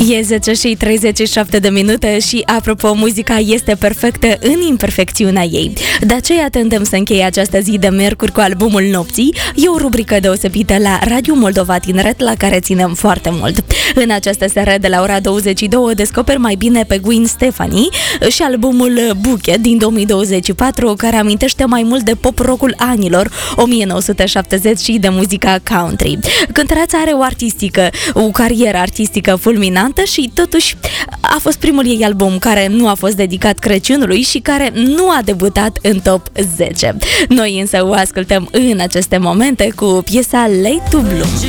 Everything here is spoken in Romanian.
E 10 și 37 de minute și, apropo, muzica este perfectă în imperfecțiunea ei. De aceea tendem să încheie această zi de miercuri cu albumul nopții. E o rubrică deosebită la Radio Moldova Tineret, la care ținem foarte mult. În această seară, de la ora 22, descoperi mai bine pe Gwen Stefani și albumul Buchet din 2024, care amintește mai mult de pop-rock-ul anilor 1970 și de muzica country. Cântăreața are o carieră artistică fulminantă și totuși a fost primul ei album care nu a fost dedicat Crăciunului și care nu a debutat în top 10. Noi însă o ascultăm în aceste momente cu piesa Late to Bloom.